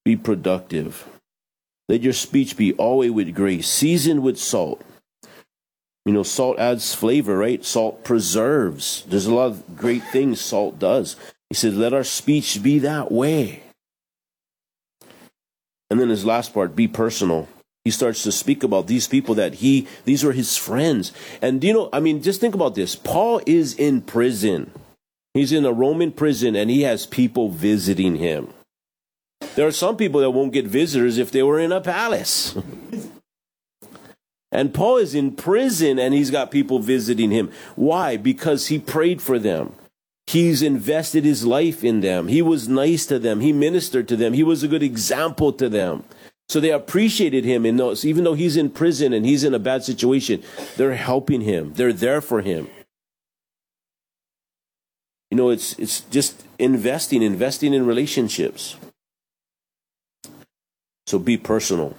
be productive. Let your speech be always with grace, seasoned with salt. You know, salt adds flavor, right? Salt preserves. There's a lot of great things salt does. He said, let our speech be that way. And then his last part, be personal. He starts to speak about these people these are his friends. And, just think about this. Paul is in prison. He's in a Roman prison and he has people visiting him. There are some people that won't get visitors if they were in a palace. And Paul is in prison and he's got people visiting him. Why? Because he prayed for them. He's invested his life in them. He was nice to them. He ministered to them. He was a good example to them. So they appreciated him. And even though he's in prison and he's in a bad situation, they're helping him. They're there for him. It's just investing in relationships. So be personal.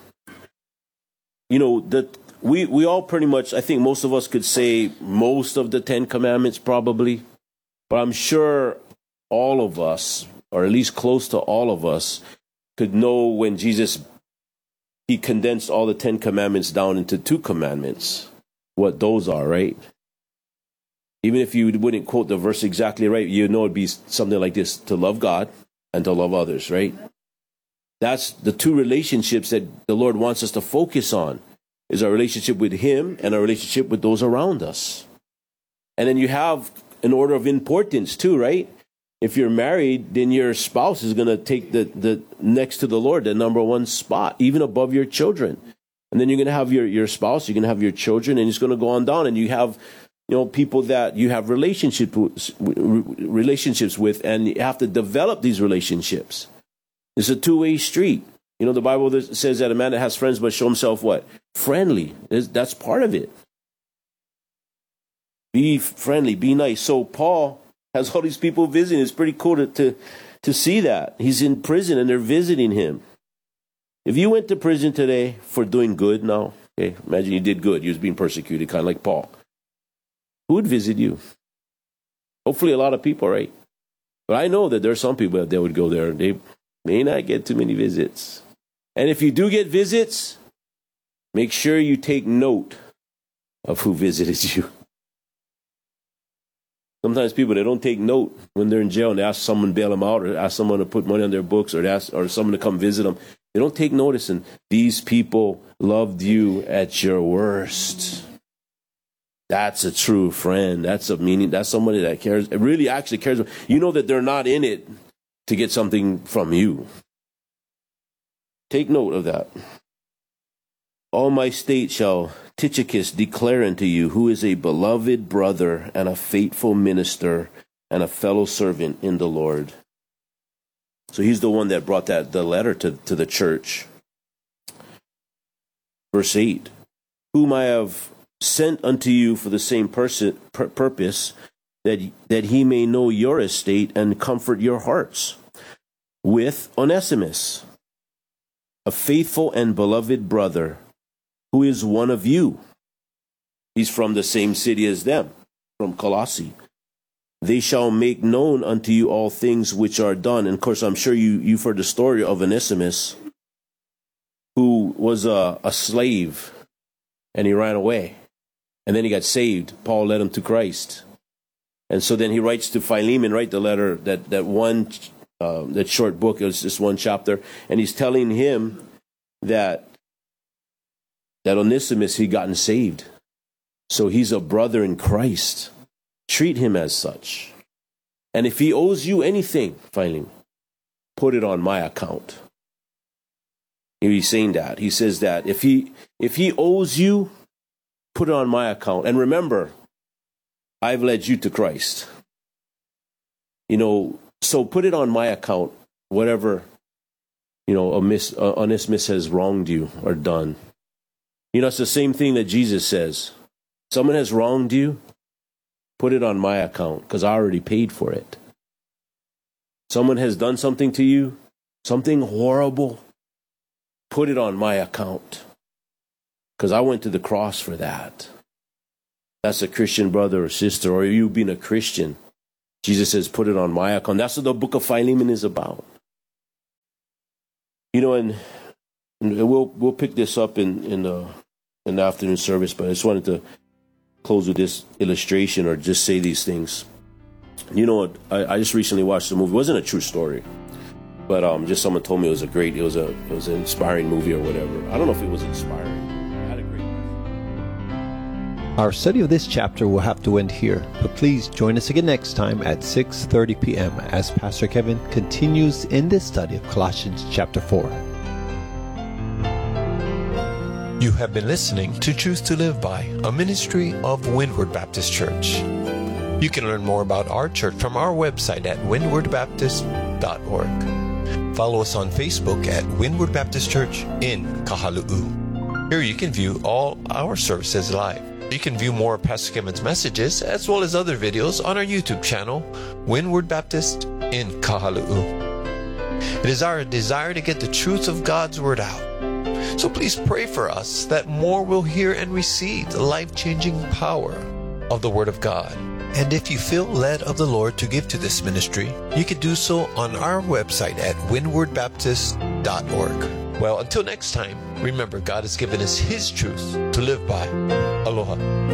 We all pretty much, I think most of us could say most of the 10 Commandments probably. But I'm sure all of us, or at least close to all of us, could know when he condensed all the 10 Commandments down into 2 commandments, what those are, right? Even if you wouldn't quote the verse exactly right, it'd be something like this: to love God and to love others, right? That's the 2 relationships that the Lord wants us to focus on, is our relationship with him and our relationship with those around us. And then you have an order of importance too, right? If you're married, then your spouse is going to take the next to the Lord, the number 1 spot, even above your children. And then you're going to have your spouse, you're going to have your children, and it's going to go on down. And you have, people that you have relationships with, and you have to develop these relationships. It's a 2-way street. The Bible says that a man that has friends must show himself what? Friendly. That's part of it. Be friendly, be nice. So Paul has all these people visiting. It's pretty cool to see that. He's in prison and they're visiting him. If you went to prison today for doing good now, okay, imagine you did good. You was being persecuted, kind of like Paul. Who would visit you? Hopefully a lot of people, right? But I know that there are some people that would go there. They may not get too many visits. And if you do get visits, make sure you take note of who visited you. Sometimes people, they don't take note when they're in jail and they ask someone to bail them out or ask someone to put money on their books or someone to come visit them. They don't take notice. And these people loved you at your worst. That's a true friend. That's somebody that cares. It really actually cares. You know that they're not in it to get something from you. Take note of that. All my state shall Tychicus declare unto you, who is a beloved brother and a faithful minister and a fellow servant in the Lord. So he's the one that brought the letter to the church. Verse 8, whom I have sent unto you for the same purpose, that he may know your estate and comfort your hearts, with Onesimus, a faithful and beloved brother, who is one of you. He's from the same city as them, from Colossae. They shall make known unto you all things which are done. And of course, I'm sure you've heard the story of Onesimus, who was a slave, and he ran away. And then he got saved. Paul led him to Christ. And so then he writes to Philemon, write the letter, that short book, it was just 1 chapter. And he's telling him that Onesimus, he gotten saved. So he's a brother in Christ. Treat him as such. And if he owes you anything, Philemon, put it on my account. He's saying that. He says that if he owes you, put it on my account. And remember, I've led you to Christ. So put it on my account, whatever, Onesimus has wronged you or done. It's the same thing that Jesus says. Someone has wronged you, put it on my account, because I already paid for it. Someone has done something to you, something horrible, put it on my account, because I went to the cross for that. That's a Christian brother or sister, or you being a Christian. Jesus says, put it on my account. That's what the book of Philemon is about. and we'll pick this up in the afternoon service, but I just wanted to close with this illustration or just say these things. I just recently watched a movie. It wasn't a true story, but just someone told me it was an inspiring movie or whatever. I don't know if it was inspiring. It had a great message. Our study of this chapter will have to end here, but please join us again next time at 6:30 p.m. as Pastor Kevin continues in this study of Colossians chapter 4. You have been listening to Truth to Live By, a ministry of Windward Baptist Church. You can learn more about our church from our website at windwardbaptist.org. Follow us on Facebook at Windward Baptist Church in Kahalu'u. Here you can view all our services live. You can view more of Pastor Kevin's messages as well as other videos on our YouTube channel, Windward Baptist in Kahalu'u. It is our desire to get the truth of God's Word out. So please pray for us that more will hear and receive the life-changing power of the Word of God. And if you feel led of the Lord to give to this ministry, you can do so on our website at windwardbaptist.org. Well, until next time, remember God has given us His truth to live by. Aloha.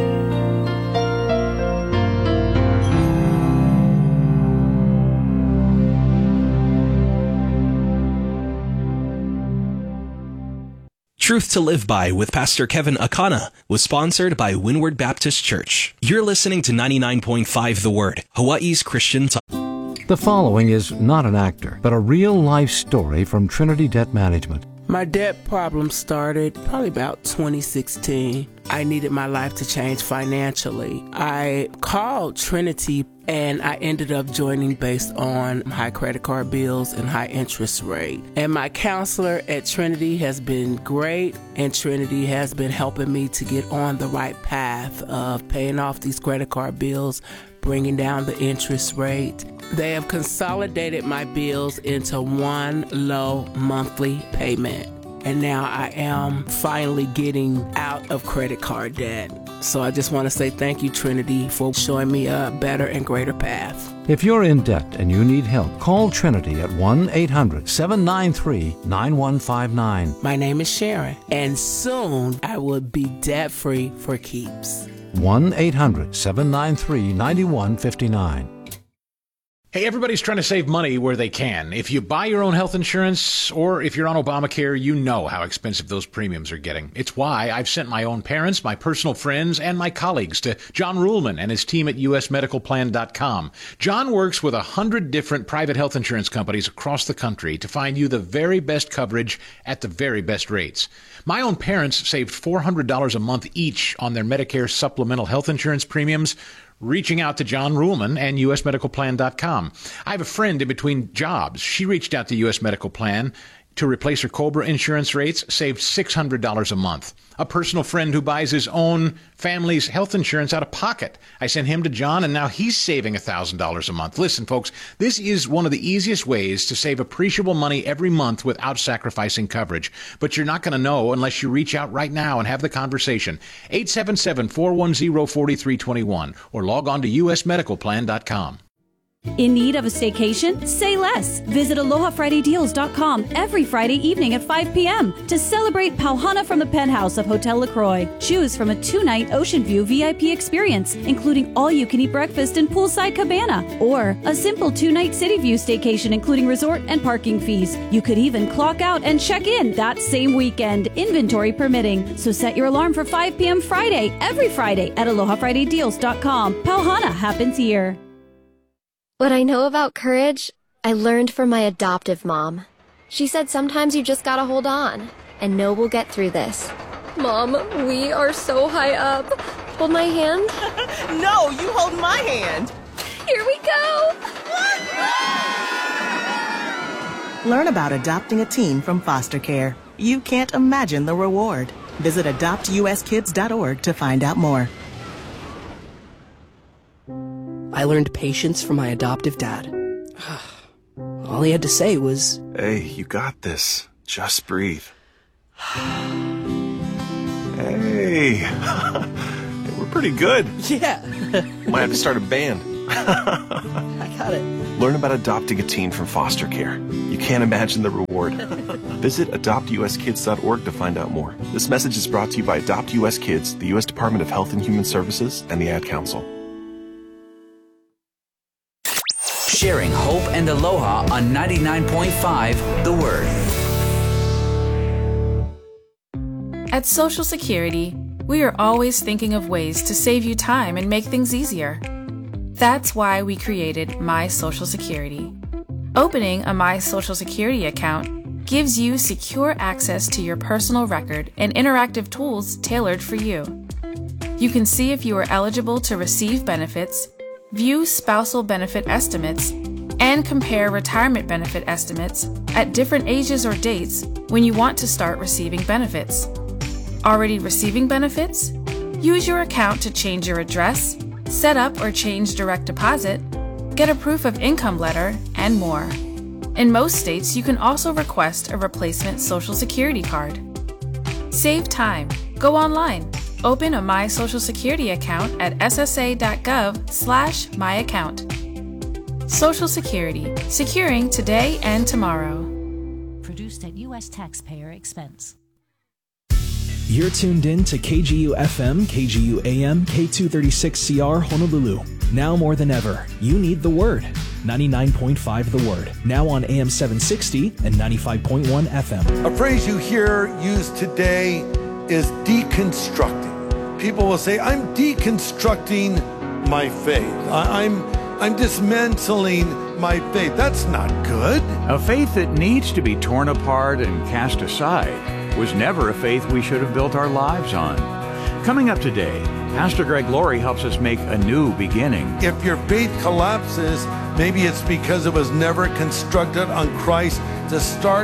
Truth to Live By with Pastor Kevin Akana was sponsored by Windward Baptist Church. You're listening to 99.5 The Word, Hawaii's Christian talk. The following is not an actor, but a real-life story from Trinity Debt Management. My debt problem started probably about 2016. I needed my life to change financially. I called Trinity and I ended up joining based on high credit card bills and high interest rate. And my counselor at Trinity has been great, and Trinity has been helping me to get on the right path of paying off these credit card bills, bringing down the interest rate. They have consolidated my bills into one low monthly payment. And now I am finally getting out of credit card debt. So I just want to say thank you, Trinity, for showing me a better and greater path. If you're in debt and you need help, call Trinity at 1-800-793-9159. My name is Sharon, and soon I will be debt-free for keeps. 1-800-793-9159. Hey, everybody's trying to save money where they can. If you buy your own health insurance or if you're on Obamacare, you know how expensive those premiums are getting. It's why I've sent my own parents, my personal friends, and my colleagues to John Ruhlman and his team at usmedicalplan.com. John works with 100 different private health insurance companies across the country to find you the very best coverage at the very best rates. My own parents saved $400 a month each on their Medicare supplemental health insurance premiums, reaching out to John Ruhlman and usmedicalplan.com. I have a friend in between jobs. She reached out to US Medical Plan to replace her COBRA insurance rates, saved $600 a month. A personal friend who buys his own family's health insurance out of pocket. I sent him to John, and now he's saving $1,000 a month. Listen, folks, this is one of the easiest ways to save appreciable money every month without sacrificing coverage. But you're not going to know unless you reach out right now and have the conversation. 877-410-4321 or log on to usmedicalplan.com. In need of a staycation? Say less. Visit AlohaFridayDeals.com every Friday evening at 5 p.m. to celebrate Pauhana from the penthouse of Hotel LaCroix. Choose from a 2-night Ocean View VIP experience, including all-you-can-eat breakfast and poolside cabana, or a simple 2-night City View staycation, including resort and parking fees. You could even clock out and check in that same weekend, inventory permitting. So set your alarm for 5 p.m. Friday, every Friday at AlohaFridayDeals.com. Pauhana happens here. What I know about courage, I learned from my adoptive mom. She said sometimes you just gotta hold on and know we'll get through this. Mom, we are so high up. Hold my hand. No, you hold my hand. Here we go. Learn about adopting a teen from foster care. You can't imagine the reward. Visit adoptuskids.org to find out more. I learned patience from my adoptive dad. All he had to say was, "Hey, you got this. Just breathe." Hey, we're pretty good. Yeah. Might have to start a band. I got it. Learn about adopting a teen from foster care. You can't imagine the reward. Visit adoptuskids.org to find out more. This message is brought to you by Adopt US Kids, the U.S. Department of Health and Human Services, and the Ad Council. Sharing hope and aloha on 99.5 The Word. At Social Security, we are always thinking of ways to save you time and make things easier. That's why we created My Social Security. Opening a My Social Security account gives you secure access to your personal record and interactive tools tailored for you. You can see if you are eligible to receive benefits, view spousal benefit estimates, and compare retirement benefit estimates at different ages or dates when you want to start receiving benefits. Already receiving benefits? Use your account to change your address, set up or change direct deposit, get a proof of income letter, and more. In most states, you can also request a replacement Social Security card. Save time. Go online. Open a My Social Security account at ssa.gov/myaccount. Social Security, securing today and tomorrow. Produced at U.S. taxpayer expense. You're tuned in to KGU FM, KGU AM, K236CR Honolulu. Now more than ever, you need the Word. 99.5 The Word. Now on AM 760 and 95.1 FM. A phrase you hear used today is deconstructing. People will say, I'm deconstructing my faith. I'm dismantling my faith. That's not good. A faith that needs to be torn apart and cast aside was never a faith we should have built our lives on. Coming up today, Pastor Greg Laurie helps us make a new beginning. If your faith collapses, maybe it's because it was never constructed on Christ to start